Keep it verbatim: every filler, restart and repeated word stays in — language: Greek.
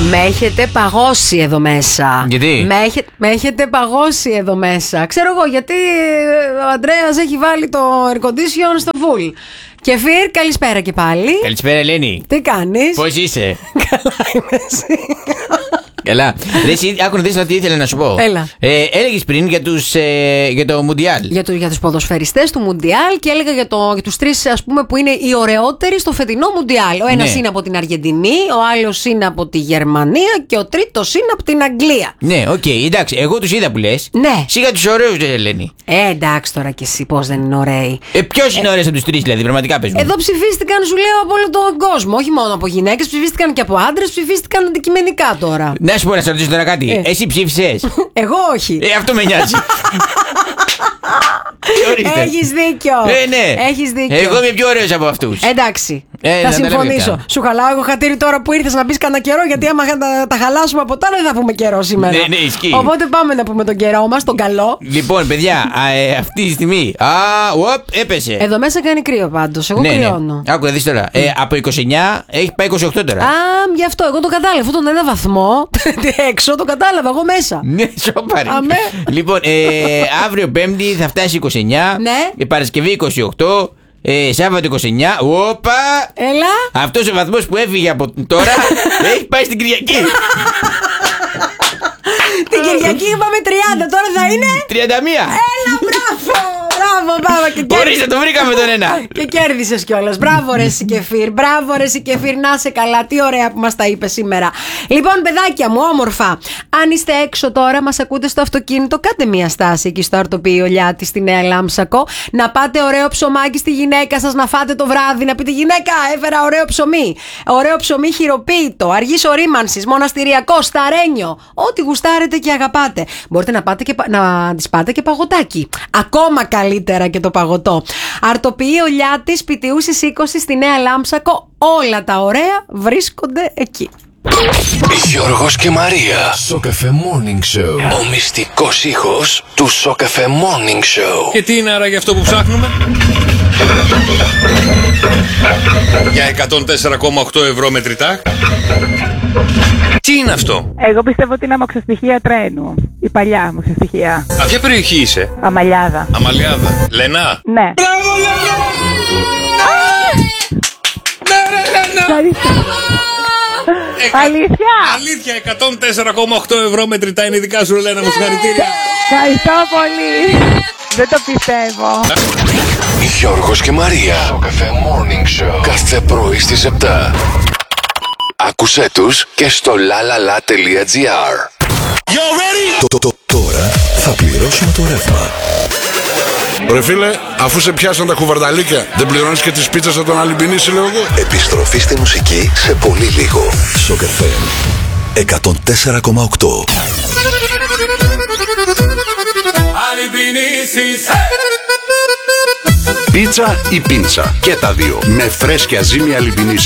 Με έχετε παγώσει εδώ μέσα. Γιατί? Με, έχε, με έχετε παγώσει εδώ μέσα. Ξέρω εγώ γιατί ο Αντρέας έχει βάλει το air condition στο full. Κεφίρ, καλησπέρα και πάλι. Καλησπέρα, Ελένη. Τι κάνεις? Πώς είσαι? Καλά είμαι εσύ. Καλά. Ρε, εσύ, άκου να δεις τι ήθελα να σου πω. Έλα. Ε, έλεγες πριν για, τους, ε, για το Μουντιάλ. Για, το, για τους ποδοσφαιριστές του Μουντιάλ και έλεγα για, το, για τους τρεις, ας πούμε, που είναι οι ωραιότεροι στο φετινό Μουντιάλ. Ο ένας Ναι. είναι από την Αργεντινή, ο άλλος είναι από τη Γερμανία και ο τρίτος είναι από την Αγγλία. Ναι, οκ, okay, εντάξει, εγώ τους είδα που λες. Ναι. Σίγα τους ωραίους, ρε, Ελένη. Ε, εντάξει τώρα κι εσύ πώς δεν είναι ωραίοι. Ε, ποιος είναι ωραίος από τους τρεις, δηλαδή, πραγματικά πες μου. Εδώ ψηφίστηκαν, σου λέω, από όλο τον κόσμο. Όχι μόνο από γυναίκες, ψηφίστηκαν και από άντρες, ψηφίστηκαν αντικειμενικά τώρα. Να σου πω να σε ρωτήσω τώρα κάτι. Ε. Εσύ ψήφισες? Εγώ όχι. Ε, αυτό με νοιάζει. Έχεις δίκιο. Ε, ναι. Έχεις δίκιο. Εγώ είμαι πιο ωραίος από αυτούς. Εντάξει. Ε, θα να συμφωνήσω. τα Σου χαλάω εγώ χατήρι τώρα που ήρθες να μπεις κανένα καιρό, γιατί άμα τα, τα χαλάσουμε από τώρα δεν θα πούμε καιρό σήμερα. Ναι, ναι, ισχύει. Οπότε πάμε να πούμε τον καιρό μας, τον καλό. Λοιπόν, παιδιά, α, ε, αυτή τη στιγμή. Α, ουοπ, έπεσε. Εδώ μέσα κάνει κρύο πάντως. Εγώ ναι, κρυώνω. Ναι. Άκου να δεις τώρα. Ε, από είκοσι εννιά έχει πάει είκοσι οκτώ τώρα. Α, γι' αυτό εγώ το κατάλαβα. Αυτό τον ένα βαθμό έξω το κατάλαβα εγώ μέσα. Ναι, σοπάρι. Αμέ. Λοιπόν, ε, αύριο Πέμπτη θα φτάσει είκοσι εννιά. Ναι. Ε, Παρασκευή είκοσι οκτώ. Ε, Σάββατο είκοσι εννιά. Όπα! Έλα. Αυτός ο βαθμός που έφυγε από τώρα έχει πάει στην Κυριακή. Την Κυριακή είπαμε τριάντα, τώρα θα είναι τριάντα μία. Έλα, μπράβο! Μπράβο, μπράβο και Ορίστε, το βρήκαμε τον ένα. Και κέρδισες κιόλας. Μπράβο, ρε Σικεφίρ. Μπράβο, ρε Σικεφίρ. Να σε καλά. Τι ωραία που μας τα είπε σήμερα. Λοιπόν, παιδάκια μου, όμορφα. Αν είστε έξω τώρα, μας ακούτε στο αυτοκίνητο, κάντε μια στάση εκεί στο Αρτοπείο Λιάτη στη Νέα Λάμψακο. Να πάτε ωραίο ψωμάκι στη γυναίκα σας, να φάτε το βράδυ. Να πείτε γυναίκα, έφερα ωραίο ψωμί. Ωραίο ψωμί χειροποίητο, αργής ορίμανσης, μοναστηριακό, σταρένιο. Ό,τι γουστάρετε και αγαπάτε. Μπορείτε να, πάτε και, να τις πάτε και παγωτάκι. Ακόμα καλύτερα και το παγωτό. Αρτοπείο Λιάτης, Πιτιούσης είκοσι στη Νέα Λάμψακο. Όλα τα ωραία βρίσκονται εκεί. Γιώργος και Μαρία. Σοκαφέ Morning Show. Ο μυστικός ήχος του Σοκαφέ Morning Show. Και τι είναι άραγε αυτό που ψάχνουμε? Για εκατόν τέσσερα κόμμα οκτώ ευρώ μετρητά. Τι είναι αυτό? Εγώ πιστεύω ότι είναι αμαξοστοιχεία τρένου. Η παλιά αμαξοστοιχεία. Από ποια περιοχή είσαι? Αμαλιάδα. Αμαλιάδα. Λενά. Ναι. Μπράβο, Λενά! Ναι, ρε, Λενά! Εκα... Αλήθεια! Αλήθεια, εκατόν τέσσερα κόμμα οκτώ ευρώ μετρητά είναι δικά σου, Λένα μου, συγχαρητήρια. Ευχαριστώ πολύ. Δεν το πιστεύω. Γιώργος και Μαρία. Σοκαφέ Morning Show. Κάθε πρωί στις επτά. Άκουσέ τους και στο lalala.gr. Το, το, το, τώρα θα πληρώσουμε το ρεύμα. Ρε φίλε, αφού σε πιάσαν τα κουβαρνταλίκια, δεν πληρώνεις και τις πίτσες από τον Αλυμπινίση, λέω εγώ. Επιστροφή στη μουσική σε πολύ λίγο. Σοκ εφ εμ εκατόν τέσσερα κόμμα οκτώ. Πίτσα ή πίντσα, και τα δύο, με φρέσκια ζύμη Αλυμπινίση.